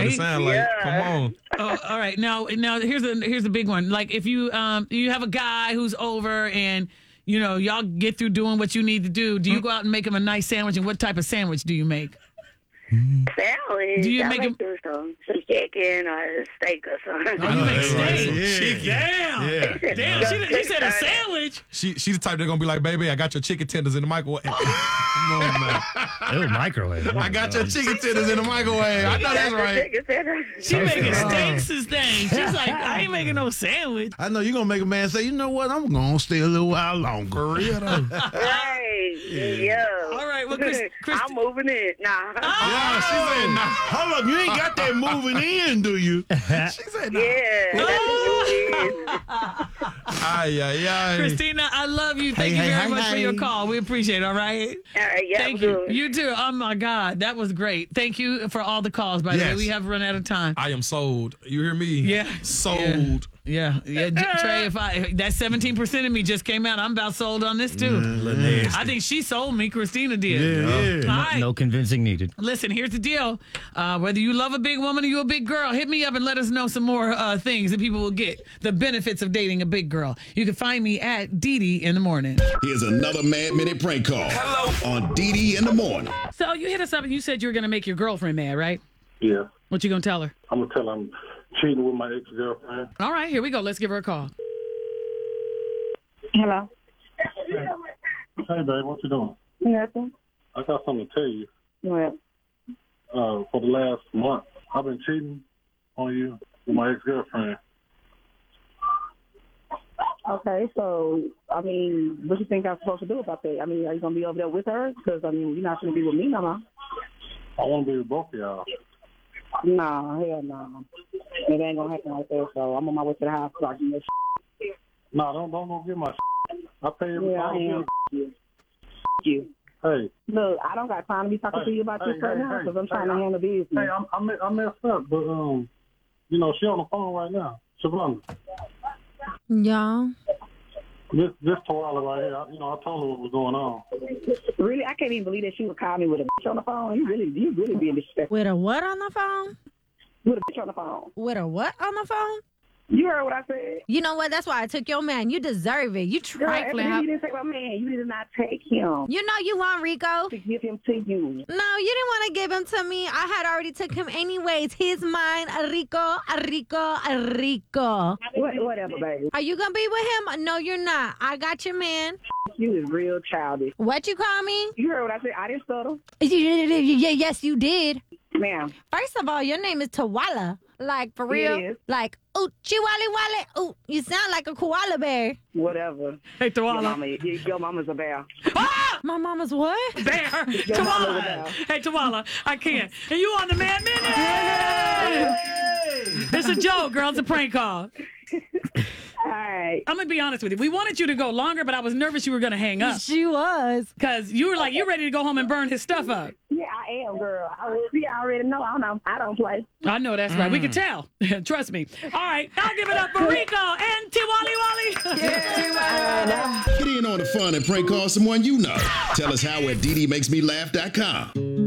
it sound like. Come on. Oh, all right. Now here's a big one. Like if you have a guy who's over and y'all get through doing what you need to do. Do you go out and make him a nice sandwich? And what type of sandwich do you make? Salad. Do you make him some chicken or steak or something? Oh, you make steak. Yeah. Damn. Damn. She said a sandwich. She's the type that's gonna be like, baby, I got your chicken tenders in the microwave. Come on, man. Ew, microwave. I got your chicken tenders in the microwave. I know that's right. She making steaks and things. She's like, I ain't making no sandwich. I know you're going to make a man say, you know what, I'm going to stay a little while longer. For real, though. Right. Yeah. All right. Well, I'm moving in. Nah. Yeah, she said, nah. Hold up, you ain't got that moving in, do you? She said, nah. Yeah. Ay. Christina, I love you. Thank you very much for your call. We appreciate it, all right? All right, yeah. Thank you. You too. Oh, my God. That was great. Thank you for all the calls, by the way. We have run out of time. I am sold. You hear me? Yeah. Sold. Yeah. Trey, if that 17% of me just came out, I'm about sold on this too. I think she sold me. Christina did. Yeah. All right. No convincing needed. Listen, here's the deal. Whether you love a big woman or you a big girl, hit me up and let us know some more things that people will get. The benefits of dating a big girl. You can find me at Dee in the morning. Here's another Mad Minute prank call on Dee in the morning. So you hit us up and you said you were going to make your girlfriend mad, right? Yeah. What you going to tell her? I'm going to tell her I'm cheating with my ex-girlfriend. All right, here we go. Let's give her a call. Hello. Hey, babe, what you doing? Nothing. I got something to tell you. What? For the last month, I've been cheating on you with my ex-girlfriend. Okay, so, what do you think I'm supposed to do about that? Are you going to be over there with her? Because, you're not going to be with me no more. I want to be with both of y'all. No, hell no. It ain't going to happen like that, so I'm on my way to the house so I can get No, don't get my I pay every I am. You. Hey. Look, I don't got time to be talking to you about this right now because I'm trying to handle business. Hey, I messed up, but, she on the phone right now. Shavonda. Yeah. This Tawala right here, I told her what was going on. Really? I can't even believe that she would call me with a bitch on the phone. You really being disrespectful. With a what on the phone? With a bitch on the phone. With a what on the phone? You heard what I said. You know what? That's why I took your man. You deserve it. You trifling. You didn't take my man. You did not take him. You know you want Rico. To give him to you. No, you didn't want to give him to me. I had already took him anyways. He's mine. Rico. Whatever, baby. Are you going to be with him? No, you're not. I got your man. You is real childish. What you call me? You heard what I said. I didn't stutter. Yes, you did. Ma'am. First of all, your name is Tawala. Like, for real? Yes. Like, ooh, chiwali wale. Ooh, you sound like a koala bear. Whatever. Hey, Tawala. Your mama's a bear. Ah! My mama's what? Bear. Tawala. Hey, Tawala, I can't. And you on the Mad Minute? Hey! It's a joke, girl. It's a prank call. All right. I'm going to be honest with you. We wanted you to go longer, but I was nervous you were going to hang up. She was. Because you were like, you're ready to go home and burn his stuff up. Yeah, I am, girl. I already know. I don't play. I know that's right. We can tell. Trust me. All right. I'll give it up for Rico and Tiwali Wally. Get in on the fun and prank call someone you know. Tell us how at DDMakesMeLaugh.com.